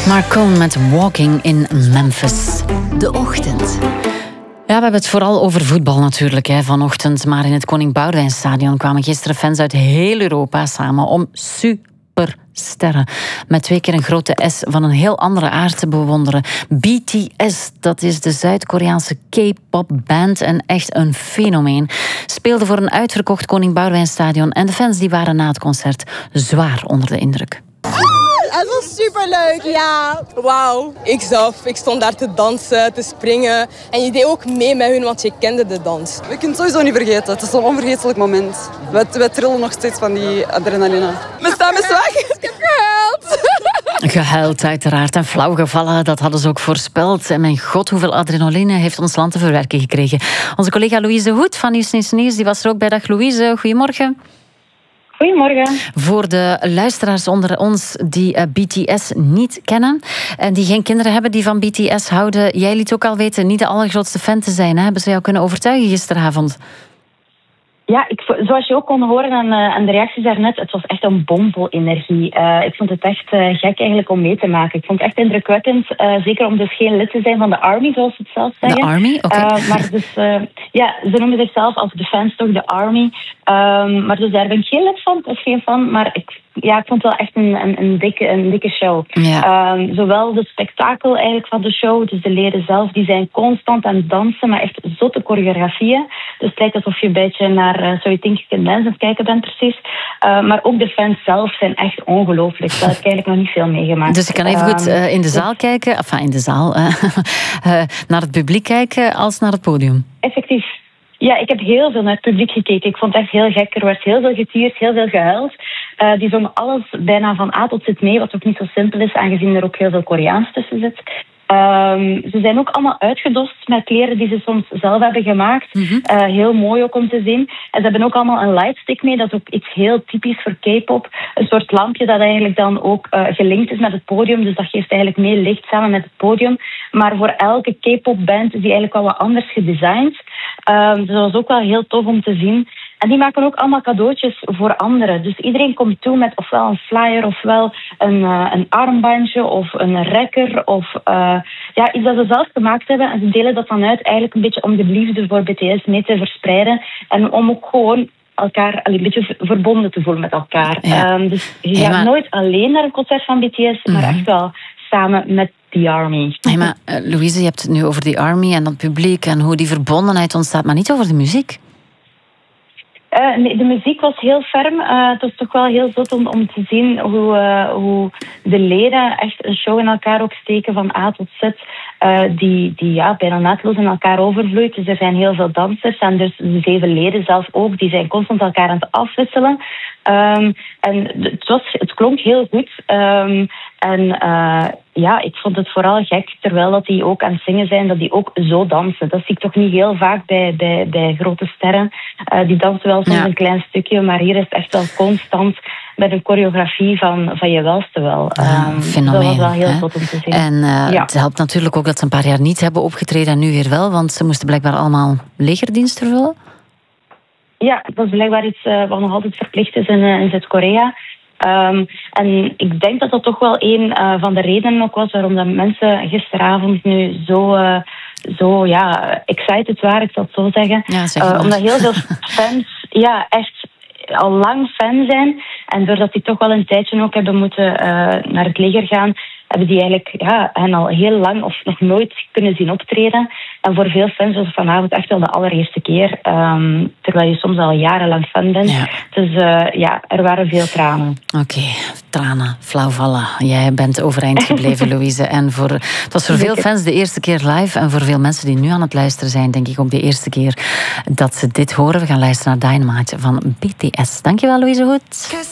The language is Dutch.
Mark Cohn met Walking in Memphis. De Ochtend. Ja, we hebben het vooral over voetbal natuurlijk vanochtend. Maar in het Koning Boudewijnstadion kwamen gisteren fans uit heel Europa samen om supersterren met 2 keer een grote S van een heel andere aard te bewonderen. BTS, dat is de Zuid-Koreaanse K-pop band en echt een fenomeen. Speelde voor een uitverkocht Koning Boudewijnstadion en de fans die waren na het concert zwaar onder de indruk. Het was superleuk, ja. Wauw. Ik stond daar te dansen, te springen. En je deed ook mee met hun, want je kende de dans. We kunnen het sowieso niet vergeten. Het is een onvergetelijk moment. We trillen nog steeds van die adrenaline. Mijn stem is weg. Ik heb gehuild. Gehuild uiteraard en flauw gevallen, dat hadden ze ook voorspeld. En mijn god, hoeveel adrenaline heeft ons land te verwerken gekregen. Onze collega Louise Hoed van Nieuws Nieuws, die was er ook bij. Dag Louise, goedemorgen. Goedemorgen. Voor de luisteraars onder ons die BTS niet kennen en die geen kinderen hebben die van BTS houden, jij liet ook al weten niet de allergrootste fan te zijn. Hè? Hebben ze jou kunnen overtuigen gisteravond? Ja, zoals je ook kon horen aan de reacties daarnet, het was echt een bomvol energie. Ik vond het echt gek eigenlijk om mee te maken. Ik vond het echt indrukwekkend, zeker om dus geen lid te zijn van de Army, zoals ze het zelf zeggen. De Army? Oké. Maar dus, ja, ze noemen zichzelf als de fans toch de Army. Maar dus daar ben ik geen lid van, of geen fan, maar ik vond het wel echt een dikke show. Ja. Zowel de spektakel eigenlijk van de show, dus de leden zelf, die zijn constant aan het dansen, maar echt zotte choreografieën. Dus het lijkt alsof je een beetje naar So You Think You Can Dance aan het kijken bent, precies. Maar ook de fans zelf zijn echt ongelooflijk. Daar heb ik eigenlijk nog niet veel meegemaakt. Dus je kan even goed in de zaal kijken, enfin in de zaal, naar het publiek kijken als naar het podium. Effectief. Ja, ik heb heel veel naar het publiek gekeken. Ik vond het echt heel gek. Er werd heel veel getierd, heel veel gehuild. Die zongen alles bijna van A tot Z mee, wat ook niet zo simpel is, aangezien er ook heel veel Koreaans tussen zit. Ze zijn ook allemaal uitgedost met kleren die ze soms zelf hebben gemaakt. Heel mooi ook om te zien. En ze hebben ook allemaal een lightstick mee. Dat is ook iets heel typisch voor K-pop. Een soort lampje dat eigenlijk dan ook gelinkt is met het podium. Dus dat geeft eigenlijk meer licht samen met het podium. Maar voor elke K-pop band is die eigenlijk al wat anders gedesigned. Dus dat was ook wel heel tof om te zien. En die maken ook allemaal cadeautjes voor anderen. Dus iedereen komt toe met ofwel een flyer, ofwel een armbandje of een rekker. Of iets dat ze zelf gemaakt hebben. En ze delen dat dan uit eigenlijk een beetje om de liefde voor BTS mee te verspreiden. En om ook gewoon elkaar een beetje verbonden te voelen met elkaar. Ja. Dus je gaat nooit alleen naar een concert van BTS, maar echt wel samen met The Army. Hey, maar Louise, je hebt het nu over The Army en dat publiek en hoe die verbondenheid ontstaat, maar niet over de muziek. Nee, de muziek was heel ferm. Het was toch wel heel zot om te zien hoe de leden echt een show in elkaar ook steken van A tot Z. Die bijna naadloos in elkaar overvloeit. Dus er zijn heel veel dansers en dus de 7 leden zelf ook. Die zijn constant elkaar aan het afwisselen. En het klonk heel goed. Ik vond het vooral gek, terwijl dat die ook aan het zingen zijn, dat die ook zo dansen. Dat zie ik toch niet heel vaak bij grote sterren. Die dansen wel soms een klein stukje, maar hier is het echt wel constant met een choreografie van je welste wel. Fenomeen, dat was wel heel zot om te zien. En het helpt natuurlijk ook dat ze een paar jaar niet hebben opgetreden en nu weer wel, want ze moesten blijkbaar allemaal legerdienst vervullen. Ja, dat is blijkbaar iets wat nog altijd verplicht is in Zuid-Korea. En ik denk dat dat toch wel een van de redenen ook was waarom dat mensen gisteravond nu zo excited waren, ik zal het zo zeggen. Ja, omdat heel veel fans echt al lang fan zijn. En doordat die toch wel een tijdje ook hebben moeten naar het leger gaan, hebben die eigenlijk hen al heel lang of nog nooit kunnen zien optreden. En voor veel fans was het vanavond echt wel de allereerste keer. Terwijl je soms al jarenlang fan bent. Ja. Dus er waren veel tranen. Oké, tranen, flauwvallen. Jij bent overeind gebleven, Louise. En het was voor veel fans de eerste keer live. En voor veel mensen die nu aan het luisteren zijn, denk ik ook de eerste keer dat ze dit horen. We gaan luisteren naar Dynamite van BTS. Dankjewel, Louise Hoed.